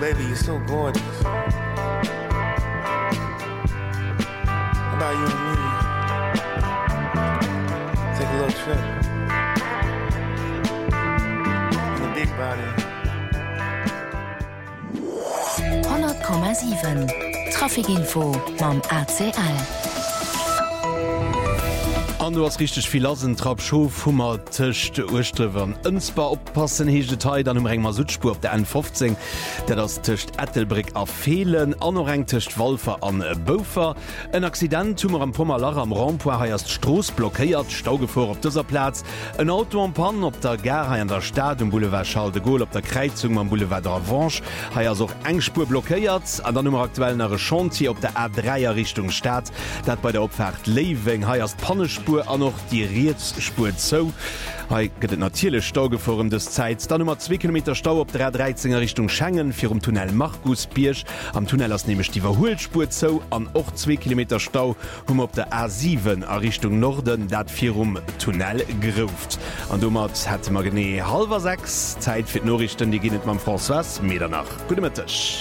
Baby, you're so gorgeous. How about you and me? Take a little trip. In the big body. 100,7 Trafikinfo mam ACL. An du hast richtig viel lassen Trabschof Hummer Tischcht Urstrewern Insbar oppassen hege Teil dann Rengmer Südspur op der N15 der das Tischcht Ethelbrick erfehlen anorengtischcht Wolfer an Bofer en Accident Hummer am Pommerlar am Rampoir ha erst Stroß blockiert Staugefuhr op dieser Platz ein Auto am Pan op der Gare an der Stadt um Boulevard Charles de Gaulle op der Kreuzung am Boulevard der Revanche ha ja auch Engspur blockiert an der Nummer aktuell nach Chantier op der A3er Richtung Stadt dat bei der Opfahrt Leving ha erst Pannespur an noch die Rietsspur zo. Gët natierlech Staugeforum des Zeits. Da Nummer 2 km Stau op der 13er Richtung Schengen fir um Tunnel Markusbiersch. Am Tunnel ass nemech die Verhoelspur zo an och 2 km Stau op der A7 a Richtung Norden dat fir Tunnel geruft. An dummert hat ma gené 5:30 Zeit fir Norrichten, die ginnet man François Medernach. Gute Mittag.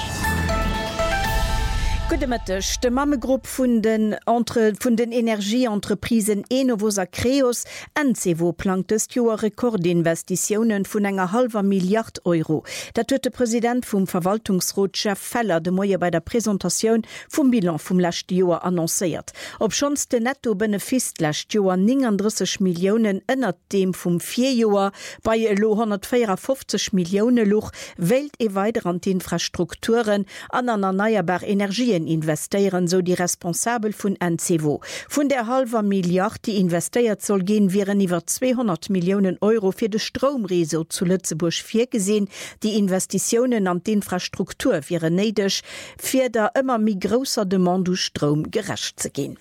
Gudemëttech de Mammegrupp vun den Energieentreprisen Enovosa Creos NCW plantest Joer Rekordinvestitionen vun enger $500 Milliarden. Dat huet de Präsident vum Verwaltungsratschef Feller de Moier bei der Präsentatiun vum Bilan vum lächte Joer annoncéiert. Op schons de Nettobenefiz lächt Joer 39 Millionen ënnert dem vum 4 Joer bei lo 154 Millioune Loch Welt e weiter an d'Infrastrukturen an erneuerbar Energien investieren, so die Responsabel vun NCW. Vun der $500 Milliarden, die investiert soll gehen, wären iwwer 200 Millionen Euro fir de Stromreso zu Lützeburg vorgesehen. Die Investitionen an d'Infrastruktur wären neidig, fir der immer mi grosser Demand du Strom gerecht zu gehen.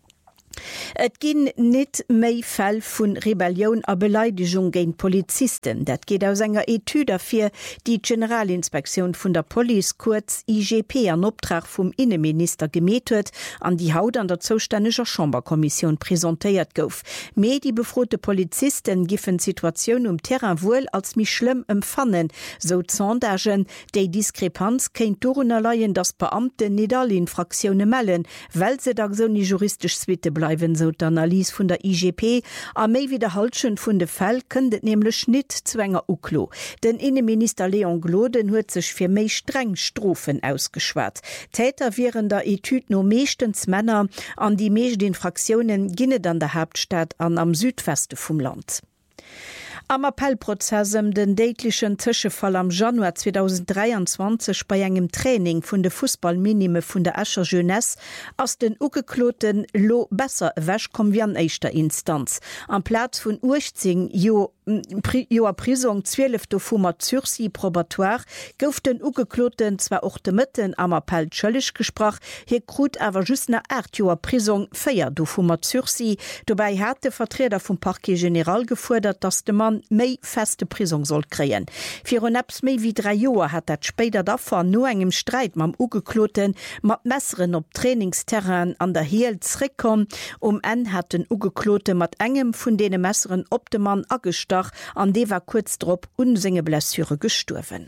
Et ginn net méi Fäll vun Rebellion a Beleidigung géint Polizisten. Dat geht aus enger Etude fir die Generalinspektion vun der Police kurz IGP an Optrag vum Innenminister gemet huet, an die Haut an der zostänneger Chamberkommission präsentéiert gouf. Me die befrote Polizisten giffen Situationun um Terrain wohl als mi schlimm empfannen, so Sondagen, déi Diskrepanz kenint Doruner leiien, dass Beamte net all Infraktionune mellen, weil se da so nie juristisch Zwitte bleiben, so d'Analyse vun der IGP. A méi wiederhaltschen vun de Fäll kënnet nämlich net zwänger Uklo. Den Innenminister Leon Gloden huet sech fir méi streng Strophen ausgeschwert. Täter wären der Etude no meeschtens Männer, an die Meeschtd'infraktionen ginnet an der Hauptstadt an am Südweste vum Land. Am Appellprozessem den deitlichen Tischefall am Januar 2023 bei engem Training vun de Fußballminime vun der Escher Jeunesse ass den ugekloten lo besser wäsch kom wie an eichter Instanz. Am Platz vun Urzing Joer Prisung 12 Fummer Zürsi probatoire gouf den ugekloten zwar och de Mitten am Appell schëllech gesprach, hier krut awer just na 8 Joer Prisung 4 Fummer Zürsi. Dobei hat de Vertreter vum Parquet General gefordert, dass de Mann méi feste Prisung soll kreien. Fir neps méi wie 3 Joer hat dat spéder davor no engem Streit mam ugekloten mat Messeren op Trainingsterrain an der Heelzrekom en hat den ugeklote mat engem vun dene Messeren op de Mann agestach, an de war kurz drop unsenge Blessure gestorven.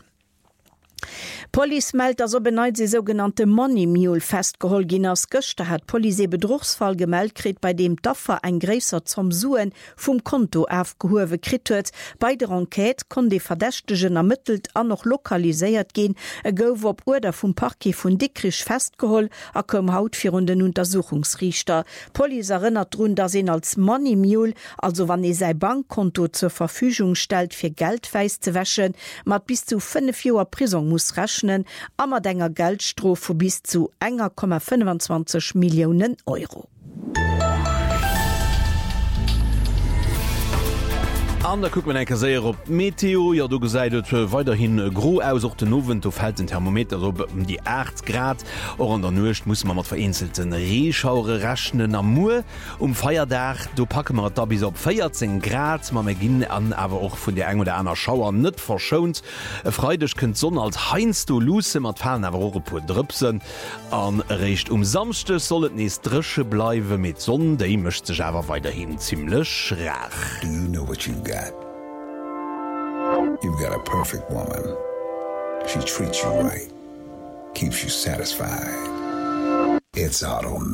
Police meldt also beneit se sogenannte Money Mule festgeholt ginnners Göchte hat Police Bedrugsfall gemeldt krit, bei dem Daffer ein Gräser zum Suen vum Konto aufgehowe krit huet. Bei der Enquete kon de Verdächtegen ermittelt an noch lokaliséiert gin, gouf op Order vum Parquet vun Dickrich festgeholt, kom haut fir den Untersuchungsrichter. Police erinnert run, dass ihn als Money Mule, also wann sei Bankkonto zur Verfügung stellt fir Geldweis zu wäschen, mat bis zu 5 Joer Prisung muss rechnen, ammer denger Geldstrofe bis zu 1,25 Millionen Euro. An der guck man enke séier op Meteo, ja du gesäidet weiterhin gro ausuchte Nowen of held den Thermometer op die 8 Grad. Or an der Nucht muss man mat vereinzelten Reeschaure rechnen am Mu. Feierdach, du packe man da bis op 14 Grad, ma ginn an awer och vun der eng oder einer Schauer net verschont. Freidech kënnt sonn als heinst du lose mat fallen awer Europa drüpsen. An recht samste sollet nees dresche bleiwe mit Sonn, déi mecht sech awer weiterhin ziemlich schrach. Do you know what you got? You've got a perfect woman. She treats you right. keeps you satisfied. It's Automatic.